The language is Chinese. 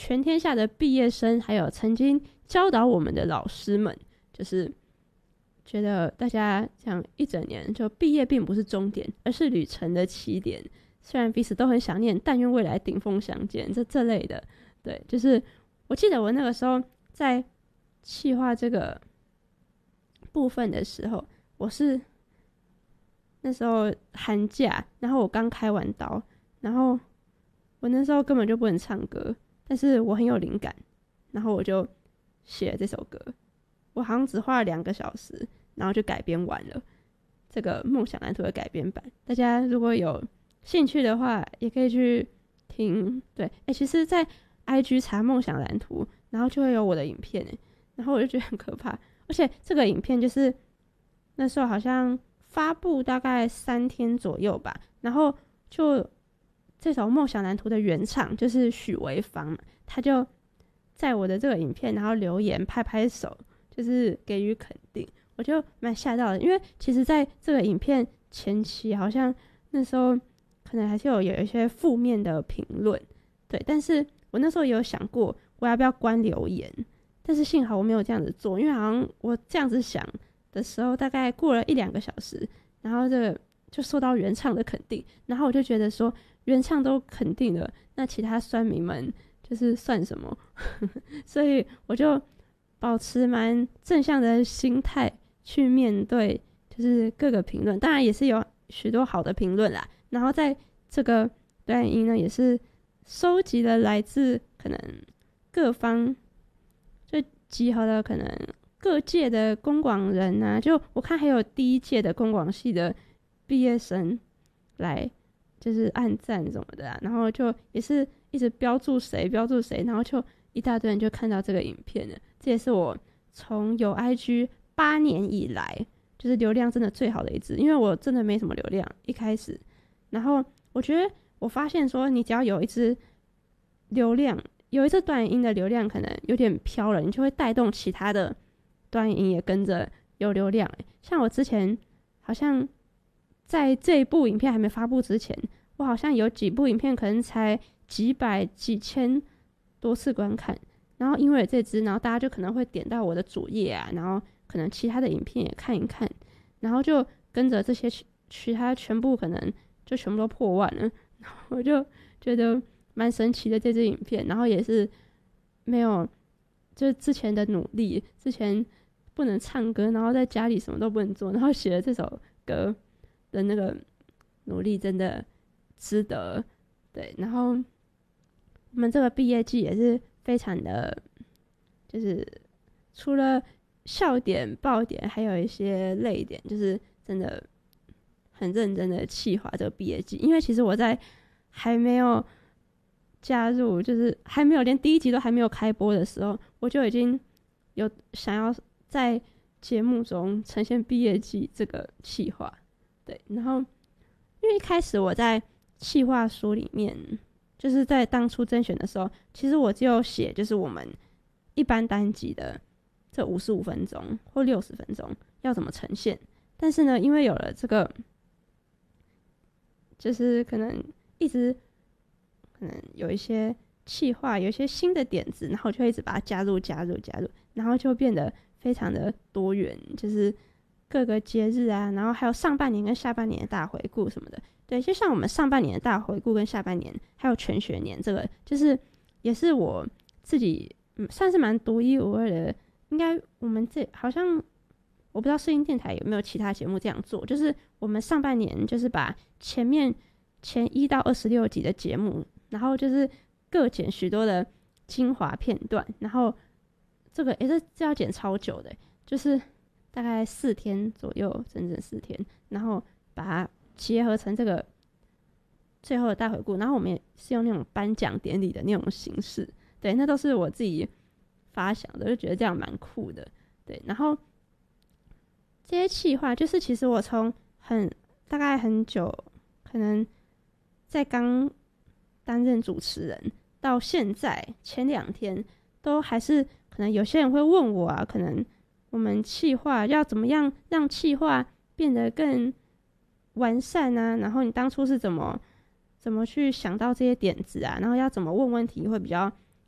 全天下的毕业生，还有曾经教导我们的老师们，就是觉得大家这样一整年，就毕业并不是终点，而是旅程的起点。虽然彼此都很想念，但愿未来顶峰相见，这类的。对，就是我记得我那个时候在企划这个部分的时候，我是那时候寒假，然后我刚开完刀，然后我那时候根本就不能唱歌，但是我很有灵感，然后我就写了这首歌。我好像只花了2个小时，然后就改编完了这个梦想蓝图的改编版。大家如果有兴趣的话，也可以去听。对，其实在 IG 查梦想蓝图，然后就会有我的影片，然后我就觉得很可怕。而且这个影片就是那时候好像发布大概3天左右吧，然后就这首梦想蓝图的原唱就是许维芳，他就在我的这个影片然后留言拍拍手，就是给予肯定。我就蛮吓到的，因为其实在这个影片前期好像那时候可能还是有一些负面的评论，对，但是我那时候也有想过我要不要关留言，但是幸好我没有这样子做，因为好像我这样子想的时候，大概过了1-2个小时，然后这个就受到原唱的肯定，然后我就觉得说原唱都肯定了，那其他酸民们就是算什么？所以我就保持蛮正向的心态去面对，就是各个评论，当然也是有许多好的评论啦。然后在这个短影音呢，也是收集了来自可能各方，就集合了可能各界的公广人啊，就我看还有第1届的公广系的毕业生来，就是按赞什么的啊，然后就也是一直标注谁，然后就一大堆人就看到这个影片了。这也是我从有 IG 8年以来，就是流量真的最好的一支，因为我真的没什么流量一开始，然后我觉得我发现说，你只要有一支流量，有一支短影音的流量可能有点飘了，你就会带动其他的短影音也跟着有流量。像我之前好像在这一部影片还没发布之前，我好像有几部影片可能才几百几千多次观看，然后因为有这支，然后大家就可能会点到我的主页啊，然后可能其他的影片也看一看，然后就跟着这些其他全部可能就全部都破万了，然后我就觉得蛮神奇的这支影片，然后也是没有就是之前的努力，之前不能唱歌，然后在家里什么都不能做，然后写了这首歌的那个努力真的值得。对，然后我们这个毕业季也是非常的，就是除了笑点爆点还有一些泪点，就是真的很认真的企划这个毕业季。因为其实我在还没有加入，就是还没有连第1集都还没有开播的时候，我就已经有想要在节目中呈现毕业季这个企划。对，然后因为一开始我在企划书里面，就是在当初甄选的时候，其实我只有写就是我们一般单集的这55分钟或60分钟要怎么呈现。但是呢，因为有了这个，就是可能一直可能有一些企划，有一些新的点子，然后就一直把它加入，然后就变得非常的多元，就是各个节日啊，然后还有上半年跟下半年的大回顾什么的。对，就像我们上半年的大回顾跟下半年还有全学年，这个就是也是我自己算是蛮独一无二的。应该我们这好像我不知道世新电台有没有其他节目这样做，就是我们上半年就是把前1到26集的节目，然后就是各剪许多的精华片段，然后这个这要剪超久的，就是大概4天左右，整整4天，然后把它结合成这个最后的大回顾，然后我们也是用那种颁奖典礼的那种形式。对，那都是我自己发想的，就觉得这样蛮酷的。对，然后这些企划就是其实我从大概很久，可能在刚担任主持人到现在前2天都还是可能有些人会问我啊，可能我们企划要怎么样让企划变得更完善啊，然后你当初是怎么去想到这些点子啊，然后要怎么问问题会比较